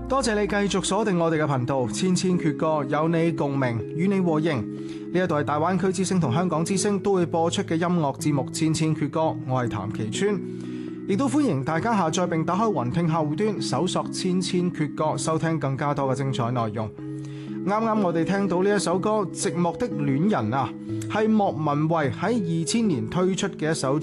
多謝你繼續鎖定我哋嘅頻道，千千闕歌，有你共鳴，與你和應。呢一度係大灣區之聲同香港之聲都會播出嘅音樂節目《千千闕歌》，我係譚其川，亦都歡迎大家下載並打開雲聽客戶端，搜索《千千闕歌》，收聽更加多嘅精彩內容。啱啱我哋聽到呢一首歌《寂寞的戀人》啊，係莫文蔚喺2000年推出嘅一首